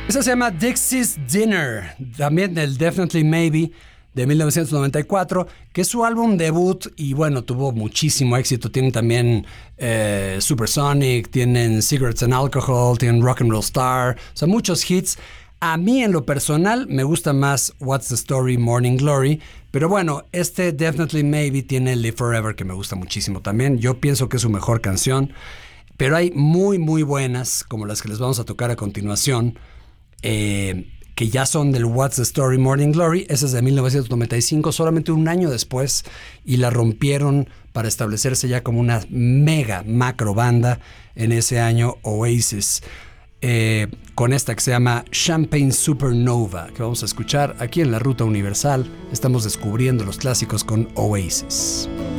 Esa se llama Dixie's Dinner, también del Definitely Maybe de 1994, que es su álbum debut y bueno, tuvo muchísimo éxito. Tienen también Supersonic, tienen Cigarettes and Alcohol, tienen Rock and Roll Star, o sea, muchos hits. A mí en lo personal me gusta más What's the Story, Morning Glory, pero bueno, este Definitely Maybe tiene Live Forever que me gusta muchísimo también. Yo pienso que es su mejor canción, pero hay muy muy buenas como las que les vamos a tocar a continuación, que ya son del What's the Story, Morning Glory. Esa es de 1995, solamente un año después, y la rompieron para establecerse ya como una mega macro banda en ese año, Oasis. Con esta que se llama Champagne Supernova, que vamos a escuchar aquí en la Ruta Universal. Estamos descubriendo los clásicos con Oasis.